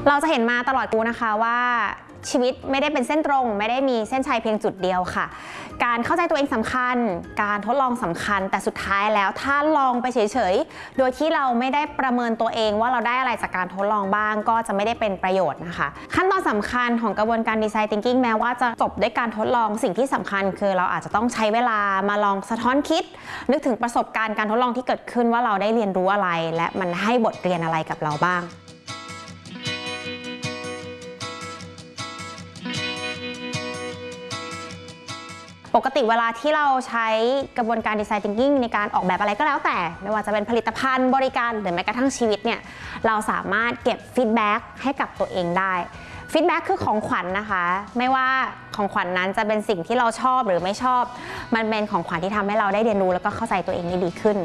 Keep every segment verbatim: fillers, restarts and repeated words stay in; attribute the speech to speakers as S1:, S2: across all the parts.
S1: เราจะเห็นมาตลอดกูนะคะว่าชีวิตไม่ได้เป็นเส้นตรงไม่ได้มีเส้นชัยเพียงจุดเดียวค่ะการเข้าใจตัวเองสำคัญการทดลองสำคัญแต่สุดท้ายแล้วถ้าลองไปเฉยๆโดยที่เราไม่ได้ประเมินตัวเองว่าเราได้อะไรจากการทดลองบ้างก็จะไม่ได้เป็นประโยชน์นะคะขั้นตอนสำคัญของกระบวนการ Design Thinking แม้ว่าจะจบด้วยการทดลองสิ่งที่สำคัญคือเราอาจจะต้องใช้เวลามาลองสะท้อนคิดนึกถึงประสบการณ์การทดลองที่เกิดขึ้นว่าเราได้เรียนรู้อะไรและมันให้บทเรียนอะไรกับเราบ้างปกติเวลาที่เราใช้กระบวนการ Design Thinking ในการออกแบบอะไรก็แล้วแต่ไม่ว่าจะเป็นผลิตภัณฑ์บริการหรือแม้กระทั่งชีวิตเนี่ยเราสามารถเก็บฟีดแบ็กให้กับตัวเองได้ฟีดแบ็กคือของขวัญ น, นะคะไม่ว่าของขวัญ น, นั้นจะเป็นสิ่งที่เราชอบหรือไม่ชอบมันเป็นของขวัญที่ทำให้เราได้เรียนรู้แล้วก็เข้าใจตัวเองได้ดีขึ้น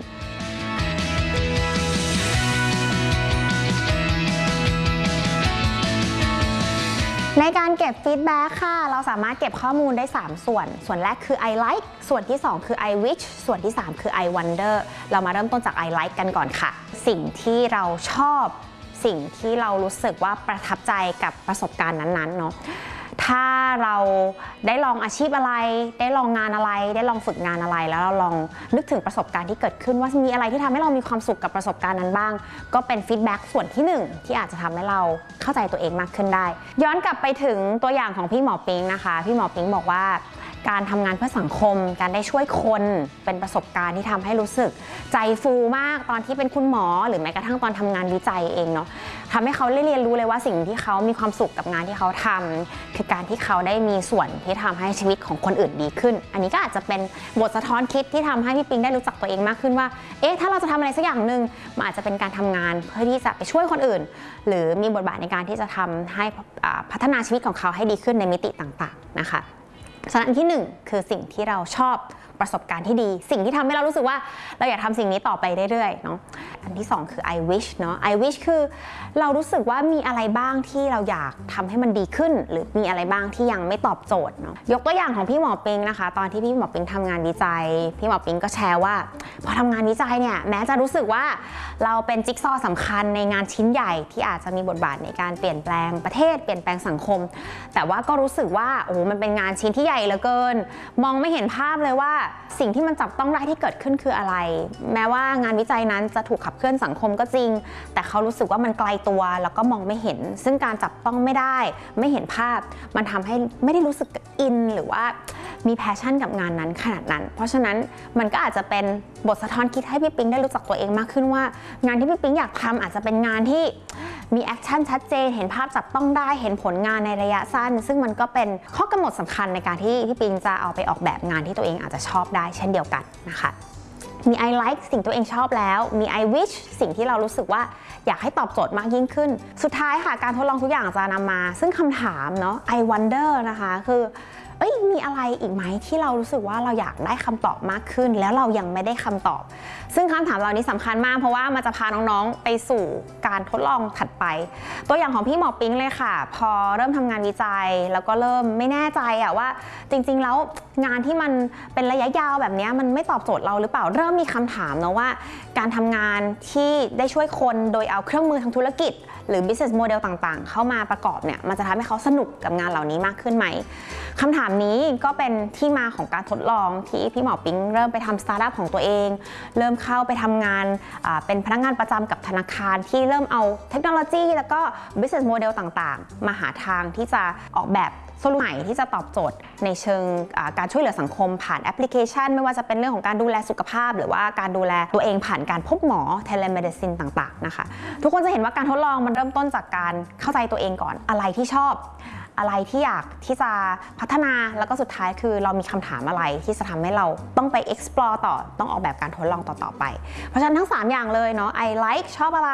S1: ในการเก็บฟีดแบ็กค่ะเราสามารถเก็บข้อมูลได้สามส่วนส่วนแรกคือ I like ส่วนที่สองคือ I wish ส่วนที่สามคือ I wonder เรามาเริ่มต้นจาก I like กันก่อนค่ะสิ่งที่เราชอบสิ่งที่เรารู้สึกว่าประทับใจกับประสบการณ์นั้นๆเนาะถ้าเราได้ลองอาชีพอะไรได้ลองงานอะไรได้ลองฝึกงานอะไรแล้วเราลองนึกถึงประสบการณ์ที่เกิดขึ้นว่ามีอะไรที่ทำให้เรามีความสุขกับประสบการณ์นั้นบ้างก็เป็นฟีดแบ็กส่วนที่หนึ่งที่อาจจะทำให้เราเข้าใจตัวเองมากขึ้นได้ย้อนกลับไปถึงตัวอย่างของพี่หมอปิงนะคะพี่หมอปิงบอกว่าการทำงานเพื่อสังคมการได้ช่วยคนเป็นประสบการณ์ที่ทำให้รู้สึกใจฟูมากตอนที่เป็นคุณหมอหรือแม้กระทั่งตอนทำงานวิจัยเองเนาะทำให้เขาได้เรียนรู้เลยว่าสิ่งที่เขามีความสุขกับงานที่เขาทำคือการที่เขาได้มีส่วนที่ทำให้ชีวิตของคนอื่นดีขึ้นอันนี้ก็อาจจะเป็นบทสะท้อนคิดที่ทำให้พี่ปิงได้รู้จักตัวเองมากขึ้นว่าเอ๊ะถ้าเราจะทำอะไรสักอย่างหนึ่งมันอาจจะเป็นการทำงานเพื่อที่จะไปช่วยคนอื่นหรือมีบทบาทในการที่จะทำให้พัฒนาชีวิตของเขาให้ดีขึ้นในมิติต่างๆนะคะส่วนอันที่หนึ่งคือสิ่งที่เราชอบประสบการณ์ที่ดีสิ่งที่ทำให้เรารู้สึกว่าเราอยากทำสิ่งนี้ต่อไปเรื่อยๆเนาะอันที่สองคือ I wish เนาะ I wish คือเรารู้สึกว่ามีอะไรบ้างที่เราอยากทำให้มันดีขึ้นหรือมีอะไรบ้างที่ยังไม่ตอบโจทย์เนาะยกตัวอย่างของพี่หมอปิงนะคะตอนที่พี่หมอปิงทำงานวิจัยพี่หมอปิงก็แชร์ว่าพอทำงานวิจัยเนี่ยแม้จะรู้สึกว่าเราเป็นจิ๊กซอว์สำคัญในงานชิ้นใหญ่ที่อาจจะมีบทบาทในการเปลี่ยนแปลงประเทศเปลี่ยนแปลงสังคมแต่ว่าก็รู้สึกว่าโอ้มันเป็นงานชิ้นที่ใหญ่เหลือเกินมองไม่เห็นภาพเลยว่าสิ่งที่มันจับต้องได้ที่เกิดขึ้นคืออะไรแม้ว่างานวิจัยนั้นจะถูกขับเคลื่อนสังคมก็จริงแต่เขารู้สึกว่ามันไกลตัวแล้วก็มองไม่เห็นซึ่งการจับต้องไม่ได้ไม่เห็นภาพมันทำให้ไม่ได้รู้สึกอินหรือว่ามีแพชชั่นกับงานนั้นขนาดนั้นเพราะฉะนั้นมันก็อาจจะเป็นบทสะท้อนคิดให้พี่ปิ๊งได้รู้จักตัวเองมากขึ้นว่างานที่พี่ปิ๊งอยากทำอาจจะเป็นงานที่มีแอคชั่นชัดเจนเห็นภาพจับต้องได้เห็นผลงานในระยะสั้นซึ่งมันก็เป็นข้อกำหนดสำคัญในการที่พี่ปิ๊งจะเอาไปออกแบบงานที่ตัวเองอาจจะชอบได้เช่นเดียวกันนะคะมี I like สิ่งตัวเองชอบแล้วมี I wish สิ่งที่เรารู้สึกว่าอยากให้ตอบโจทย์มากยิ่งขึ้นสุดท้ายค่ะการทดลองทุกอย่างจะนำมาซึ่งคำถามเนาะ I wonder นะคะคือเอ้ยมีอะไรอีกไหมที่เรารู้สึกว่าเราอยากได้คำตอบมากขึ้นแล้วเรายังไม่ได้คำตอบซึ่งคำถามเหล่านี้สำคัญมากเพราะว่ามันจะพาน้องๆไปสู่การทดลองถัดไปตัวอย่างของพี่หมอปิ๊งเลยค่ะพอเริ่มทำงานวิจัยแล้วก็เริ่มไม่แน่ใจอะว่าจริงๆแล้วงานที่มันเป็นระยะยาวแบบนี้มันไม่ตอบโจทย์เราหรือเปล่าเริ่มมีคำถามนะว่าการทำงานที่ได้ช่วยคนโดยเอาเครื่องมือทางธุรกิจหรือ business model ต่างๆเข้ามาประกอบเนี่ยมันจะทำให้เขาสนุกกับงานเหล่านี้มากขึ้นไหมคำถามนี้ก็เป็นที่มาของการทดลองที่พี่หมอปิ๊งเริ่มไปทำสตาร์ทอัพของตัวเองเริ่มเข้าไปทำงานเป็นพนักงานประจำกับธนาคารที่เริ่มเอาเทคโนโลยีแล้วก็ business model ต่างๆมาหาทางที่จะออกแบบโซลูชันใหม่ที่จะตอบโจทย์ในเชิงการช่วยเหลือสังคมผ่านแอปพลิเคชันไม่ว่าจะเป็นเรื่องของการดูแลสุขภาพหรือว่าการดูแลตัวเองผ่านการพบหมอ telemedicine ต่างๆนะคะทุกคนจะเห็นว่าการทดลองมันเริ่มต้นจากการเข้าใจตัวเองก่อนอะไรที่ชอบอะไรที่อยากที่จะพัฒนาแล้วก็สุดท้ายคือเรามีคำถามอะไรที่จะทำให้เราต้องไป explore ต่อต้องออกแบบการทดลองต่อๆไปเพราะฉะนั้นทั้งสามอย่างเลยเนาะ I like ชอบอะไร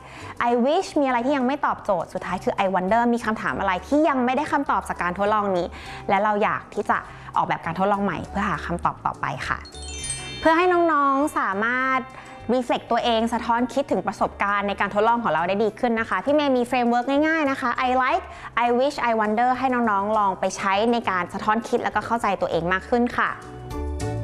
S1: I wish มีอะไรที่ยังไม่ตอบโจทย์สุดท้ายคือ I wonder มีคำถามอะไรที่ยังไม่ได้คำตอบจากการทดลองนี้และเราอยากที่จะออกแบบการทดลองใหม่เพื่อหาคำตอบต่อไปค่ะเพื่อให้น้องๆสามารถreflect ตัวเองสะท้อนคิดถึงประสบการณ์ในการทดลองของเราได้ดีขึ้นนะคะพี่เมย์มีเฟรมเวิร์กง่ายๆนะคะ I like I wish I wonder ให้น้องๆลองไปใช้ในการสะท้อนคิดแล้วก็เข้าใจตัวเองมากขึ้นค่ะ